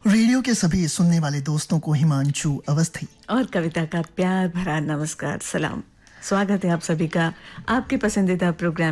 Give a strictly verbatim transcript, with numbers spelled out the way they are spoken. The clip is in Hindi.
रेडियो के सभी सुनने वाले दोस्तों को हिमांशु अवस्थी और कविता का प्यार भरा नमस्कार सलाम। स्वागत है आप सभी का आपके पसंदीदा प्रोग्राम